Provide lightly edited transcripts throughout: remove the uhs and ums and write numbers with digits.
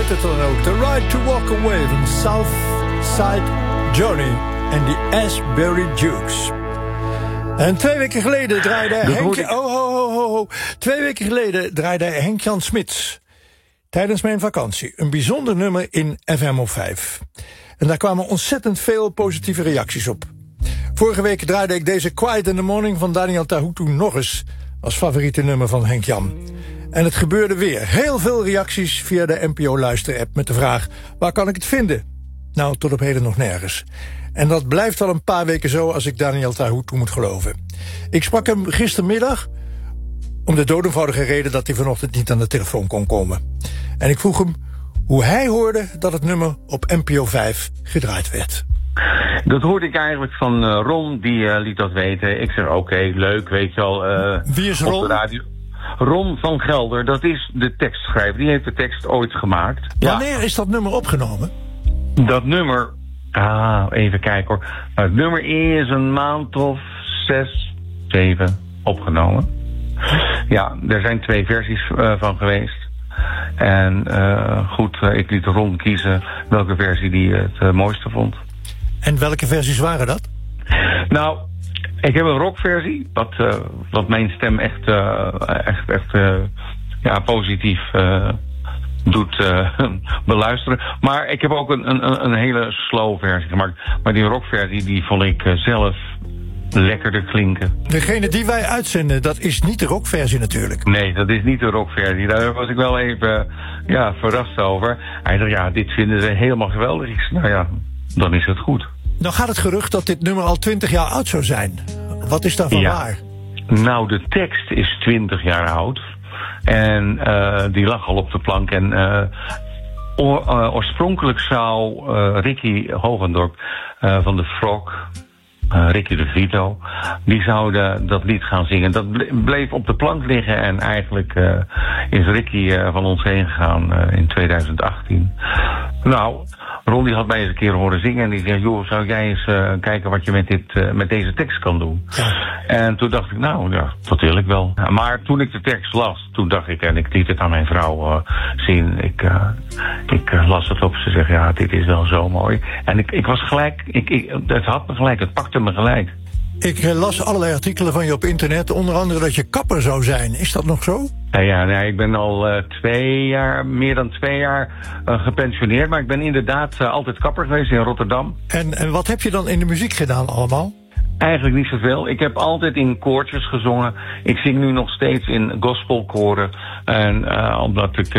heet het dan ook? The Right to Walk Away van Southside Johnny en de Asbury Jukes. En 2 weken geleden draaide Henk-Jan Smits tijdens mijn vakantie een bijzonder nummer in FM op 5. En daar kwamen ontzettend veel positieve reacties op. Vorige week draaide ik deze Quiet in the Morning van Daniel Tahutu nog eens als favoriete nummer van Henk-Jan. En het gebeurde weer. Heel veel reacties via de NPO Luister-app met de vraag: waar kan ik het vinden? Nou, tot op heden nog nergens. En dat blijft al een paar weken zo als ik Daniel Tahutu moet geloven. Ik sprak hem gistermiddag om de doodeenvoudige reden dat hij vanochtend niet aan de telefoon kon komen. En ik vroeg hem hoe hij hoorde dat het nummer op NPO 5 gedraaid werd. Dat hoorde ik eigenlijk van Ron, die liet dat weten. Ik zeg oké, leuk, weet je al. Wie is Ron? Op de radio. Ron van Gelder, dat is de tekstschrijver. Die heeft de tekst ooit gemaakt. Wanneer is dat nummer opgenomen? Dat nummer, even kijken hoor. Het nummer is een maand of 6, 7 opgenomen. Ja, er zijn 2 versies van geweest. En goed, ik liet Ron kiezen welke versie die het mooiste vond. En welke versies waren dat? Nou, ik heb een rockversie, wat mijn stem echt positief doet beluisteren. Maar ik heb ook een hele slow versie gemaakt. Maar die rockversie, die vond ik zelf lekkerder klinken. Degene die wij uitzenden, dat is niet de rockversie natuurlijk. Nee, dat is niet de rockversie. Daar was ik wel even verrast over. Hij zei, ja, dit vinden ze helemaal geweldig. Ik zei, nou ja, dan is het goed. Nou gaat het gerucht dat dit nummer al 20 jaar oud zou zijn. Wat is daarvan waar? Nou, de tekst is 20 jaar oud. En die lag al op de plank. En oorspronkelijk zou Ricky Hogendorp van de Frog, Ricky de Vito, die zouden dat lied gaan zingen. Dat bleef op de plank liggen en eigenlijk is Ricky van ons heen gegaan in 2018. Nou, Ron die had mij eens een keer horen zingen en die zei, joh, zou jij eens kijken wat je met deze tekst kan doen? Ja. En toen dacht ik, nou ja, dat wil ik wel. Maar toen ik de tekst las, toen dacht ik, en ik liet het aan mijn vrouw zien, ik las het op, ze zegt, ja, dit is wel zo mooi. En ik was gelijk, het had me gelijk, het pakte me gelijk. Ik las allerlei artikelen van je op internet, onder andere dat je kapper zou zijn. Is dat nog zo? Ja, ik ben al meer dan 2 jaar gepensioneerd. Maar ik ben inderdaad altijd kapper geweest in Rotterdam. En wat heb je dan in de muziek gedaan allemaal? Eigenlijk niet zoveel. Ik heb altijd in koortjes gezongen. Ik zing nu nog steeds in gospelkoren. En omdat ik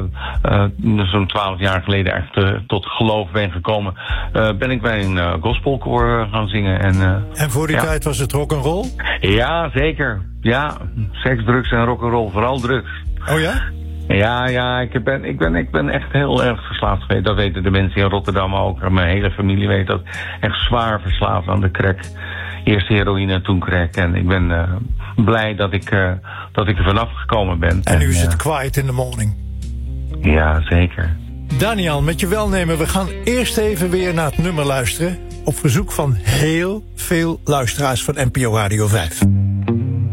zo'n 12 jaar geleden echt tot geloof ben gekomen, ben ik bij een gospelkoor gaan zingen. En voor die tijd was het rock'n'roll? Ja, zeker. Ja, seks, drugs en rock'n'roll. Vooral drugs. Oh ja? Ja, ik ben echt heel erg verslaafd geweest. Dat weten de mensen in Rotterdam ook. Mijn hele familie weet dat. Echt zwaar verslaafd aan de crack. Eerst heroïne, toen crack. En ik ben blij dat ik er vanaf gekomen ben. En nu is het Quiet in the Morning. Ja, zeker. Daniel, met je welnemen, we gaan eerst even weer naar het nummer luisteren. Op verzoek van heel veel luisteraars van NPO Radio 5.